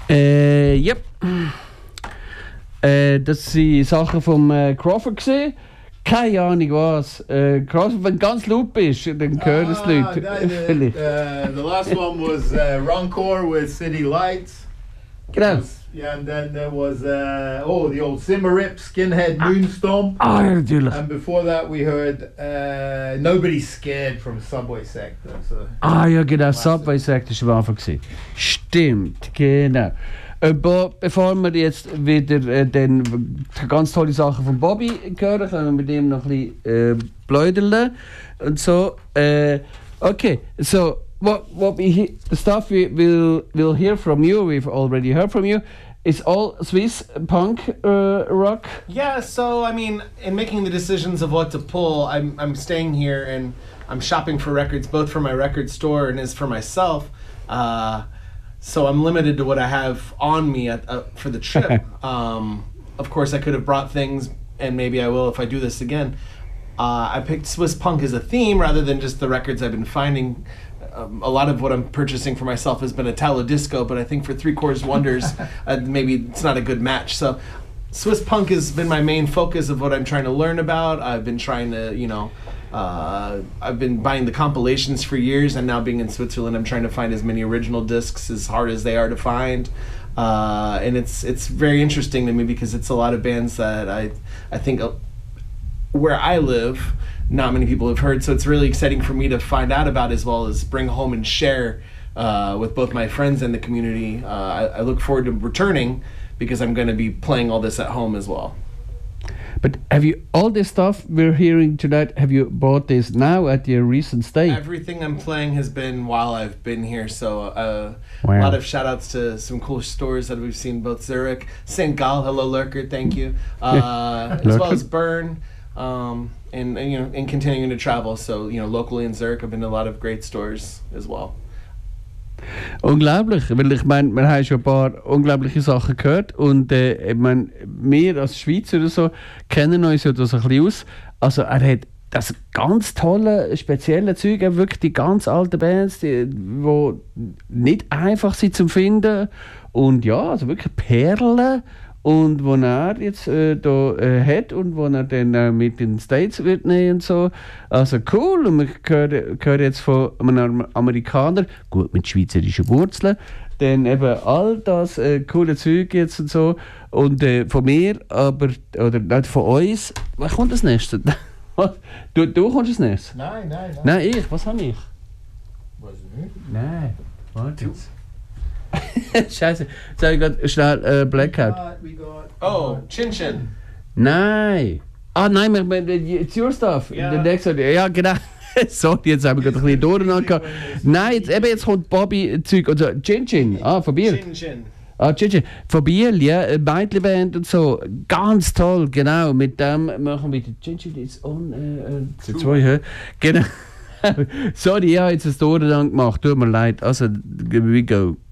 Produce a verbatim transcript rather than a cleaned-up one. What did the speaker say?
Äh, ja. Äh, das waren Sachen vom äh, Crawford gesehen. Keine Ahnung was. Äh, Crawford, wenn du ganz laut bist, dann hören es die Leute. Ah, the, uh, the last one was uh, Runcore with City Lights. Genau. Yeah, and then there was uh, oh the old Simmerip Skinhead Moonstomp. Ah, ja, natürlich. And before that we heard uh, Nobody's Scared from Subway Sector. So Ah ja, genau, Subway Sector war am Anfang gewesen. Stimmt, genau. Aber bevor wir jetzt wieder äh, den, ganz tolle Sachen von Bobby hören, können wir mit ihm noch ein bisschen äh, pläudern und so. Äh, okay, so what what we he- the stuff we will will hear from you, we've already heard from you, is all Swiss punk uh, rock. Yeah, so I mean, in making the decisions of what to pull, I'm I'm staying here and I'm shopping for records, both for my record store and as for myself. Uh, so I'm limited to what I have on me at, uh, for the trip. um, of course, I could have brought things, and maybe I will if I do this again. Uh, I picked Swiss punk as a theme rather than just the records I've been finding. Um, a lot of what I'm purchasing for myself has been Italo disco, but I think for Three Chords Wonders, uh, maybe it's not a good match. So Swiss punk has been my main focus of what I'm trying to learn about. I've been trying to, you know, uh, I've been buying the compilations for years, and now being in Switzerland, I'm trying to find as many original discs, as hard as they are to find. Uh, and it's it's very interesting to me because it's a lot of bands that I I think uh, where I live, not many people have heard, so it's really exciting for me to find out about as well as bring home and share uh, with both my friends and the community. Uh, I, I look forward to returning because I'm going to be playing all this at home as well. But have you, all this stuff we're hearing tonight, have you bought this now at your recent stay? Everything I'm playing has been while I've been here, so uh, Wow. a lot of shout outs to some cool stores that we've seen, both Zurich, Saint Gall, hello Lurker, thank you, uh, as well as Bern. Um, and, and you know, and continuing to travel. So you know, locally in Zurich, I've been to a lot of great stores as well. Unglaublich, weil ich meine, wir haben schon ein paar unglaubliche Sachen gehört und äh, ich meine, wir als Schweizer oder so kennen uns ja da so ein bisschen aus. Also er hat das ganz tolle, spezielle Zeug, auch wirklich die ganz alten Bands, die wo nicht einfach sind zu finden und ja, also wirklich Perlen. Und wo er jetzt äh, da äh, hat und wo er dann äh, mit den States wird nehmen und so. Also cool. Und wir hören, hören jetzt von einem Amerikaner, gut mit schweizerischen Wurzeln, dann eben all das äh, coole Zeug jetzt und so. Und äh, von mir, aber, oder nicht von uns, was kommt das nächste? du, du kommst das nächste? Nein, nein, nein. Nein, ich, was habe ich? Was nicht? Nein, warte jetzt. Scheiße, jetzt habe ich gerade schnell äh, Blackout. We got, Oh, Chin Chin. Nein! Ah nein, wir- wir- it's your stuff. Ja. Der nächste, ja genau. Sorry, jetzt haben wir gerade ein bisschen durcheinander gehabt. Nein, jetzt, eben, jetzt kommt Bobby Zeug, also Chin Chin, ah, von Biel. Chin Chin. Ah, Chin Chin, von Biel, ja, äh, Mädchenband und so. Ganz toll, genau. Mit dem machen wir die Chin Chin ist on, äh, äh, zwei, hä? Genau. Sorry, ich habe jetzt ein Durcheinander gemacht, tut mir leid. Also, we go.